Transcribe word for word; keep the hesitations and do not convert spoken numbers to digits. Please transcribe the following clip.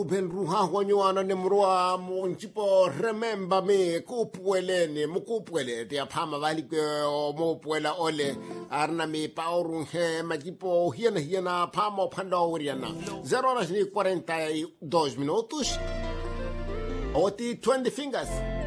Ben ruha wanywana ne mroa mo nchipo remember me kupuele ne mukupuele te apama vali ke mo puela ole arna me paurun he majipo hiena hiena pamo pandoriana zero horas ni cuarenta y dos minutos oti twenty fingers